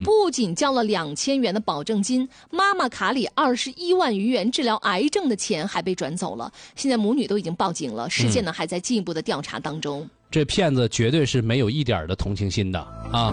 不仅交了2000元的保证金，妈妈卡里21万余元治疗癌症的钱还被转走了。现在母女都已经报警了，事件呢还在进一步的调查当中。 这骗子绝对是没有一点的同情心的啊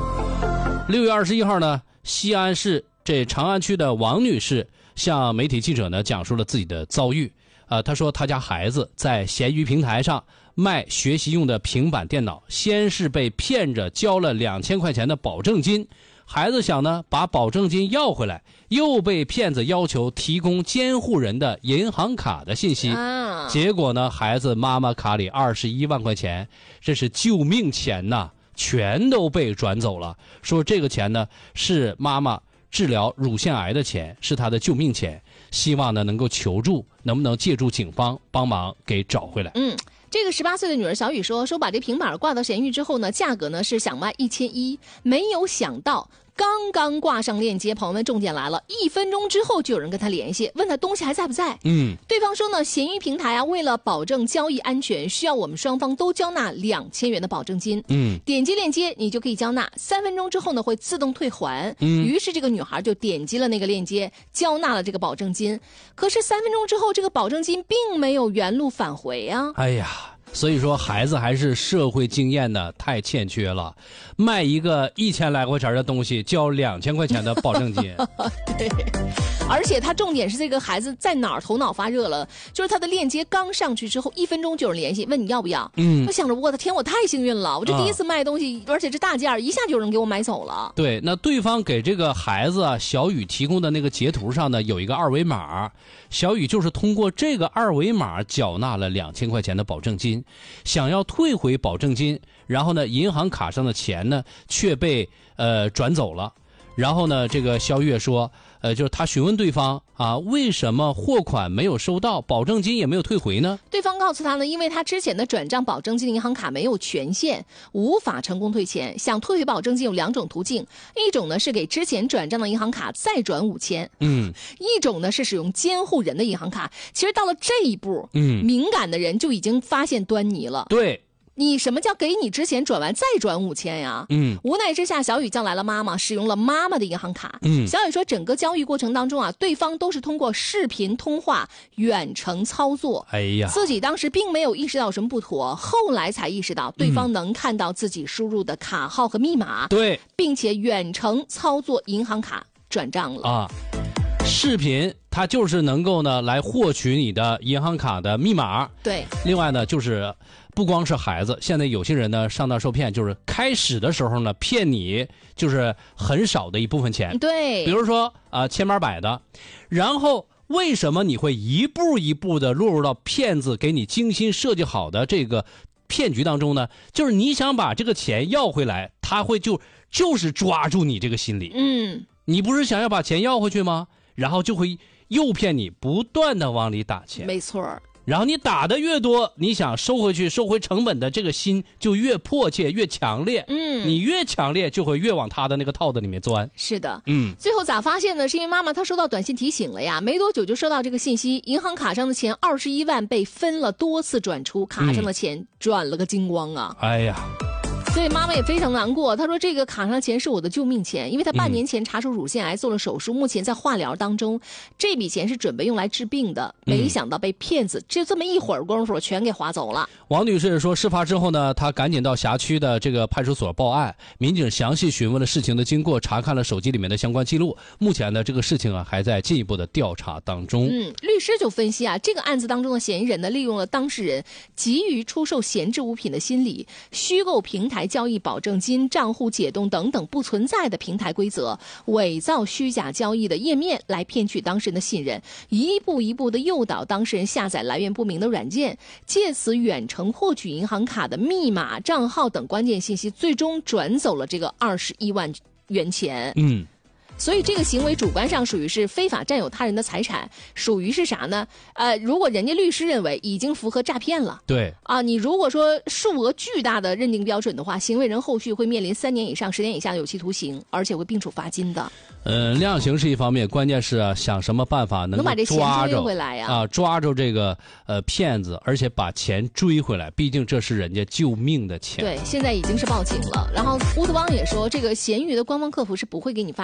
！6月21号呢，西安市这长安区的王女士向媒体记者呢讲述了自己的遭遇。她说她家孩子在闲鱼平台上卖学习用的平板电脑，先是被骗着交了2000块钱的保证金，孩子想呢把保证金要回来，又被骗子要求提供监护人的银行卡的信息，结果呢孩子妈妈卡里21万块钱，这是救命钱呐，全都被转走了。说这个钱呢是妈妈治疗乳腺癌的钱，是她的救命钱，希望呢能够求助，能不能借助警方帮忙给找回来。 这个18岁的女儿小雨说把这平板挂到闲鱼之后呢，价格呢是想卖1100，没有想到刚刚挂上链接，朋友们，重点来了，1分钟之后就有人跟他联系，问他东西还在不在。对方说呢，闲鱼平台啊，为了保证交易安全，需要我们双方都交纳2000元的保证金。点击链接你就可以交纳，3分钟之后呢会自动退还。于是这个女孩就点击了那个链接，交纳了这个保证金。可是3分钟之后，这个保证金并没有原路返回啊！ 哎呀。所以说孩子还是社会经验的太欠缺了，卖一个1000来块钱的东西交2000块钱的保证金。 对，而且他重点是这个孩子在哪儿头脑发热了，就是他的链接刚上去之后1分钟就有人联系问你要不要。我想着我的天，我太幸运了，我这第一次卖东西，而且这大件一下就有人给我买走了。 对，那对方给这个孩子啊小雨提供的那个截图上呢有一个二维码，小雨就是通过这个二维码缴纳了2000块钱的保证金，想要退回保证金，然后呢银行卡上的钱呢却被转走了。然后呢这个肖月说就是他询问对方啊，为什么货款没有收到，保证金也没有退回呢？ 对方告诉他呢，因为他之前的转账保证金银行卡没有权限，无法成功退钱。想退回保证金有2种途径，一种呢是给之前转账的银行卡再转5000，一种呢是使用监护人的银行卡。其实到了这一步，敏感的人就已经发现端倪了。 对。 你什么叫给你之前转完再转5000呀？无奈之下，小雨叫来了妈妈，使用了妈妈的银行卡。小雨说，整个交易过程当中啊，对方都是通过视频通话远程操作。自己当时并没有意识到什么不妥，后来才意识到对方能看到自己输入的卡号和密码， 对， 并且远程操作银行卡转账了啊。 视频它就是能够呢来获取你的银行卡的密码。 对， 另外呢就是不光是孩子，现在有些人呢上当受骗，就是开始的时候呢骗你就是很少的一部分钱。 对， 比如说千八百的，然后为什么你会一步一步的落入到骗子给你精心设计好的这个骗局当中呢？就是你想把这个钱要回来，他会就是抓住你这个心理。你不是想要把钱要回去吗？然后就会诱骗你不断的往里打钱。 没错。 然后你打的越多，你想收回去收回成本的这个心就越迫切越强烈。你越强烈就会越往他的那个套子里面钻。 是的。最后咋发现呢？是因为妈妈她收到短信提醒了呀，没多久就收到这个信息，银行卡上的钱21万被分了多次转出，卡上的钱转了个精光啊。 哎呀， 所以妈妈也非常难过，她说这个卡上的钱是我的救命钱，因为她半年前查出乳腺癌做了手术，目前在化疗当中，这笔钱是准备用来治病的，没想到被骗子就这么一会儿功夫全给划走了。 王女士说，事发之后呢，她赶紧到辖区的这个派出所报案，民警详细询问了事情的经过，查看了手机里面的相关记录，目前呢这个事情啊还在进一步的调查当中。 律师就分析啊，这个案子当中的嫌疑人呢，利用了当事人急于出售闲置物品的心理，虚构平台交易保证金、账户解冻等等不存在的平台规则，伪造虚假交易的页面来骗取当事人的信任，一步一步的诱导当事人下载来源不明的软件，借此远程获取银行卡的密码、账号等关键信息，最终转走了这个21万元钱。所以这个行为主观上属于是非法占有他人的财产，属于是啥呢？如果人家律师认为已经符合诈骗了， 对啊，你如果说数额巨大的认定标准的话，行为人后续会面临3年以上10年以下的有期徒刑，而且会并处罚金的。 量刑是一方面，关键是想什么办法能够把这钱追回来呀？ 抓住这个骗子，而且把钱追回来，毕竟这是人家救命的钱。 对，现在已经是报警了。然后乌托邦也说，这个闲鱼的官方客服是不会给你发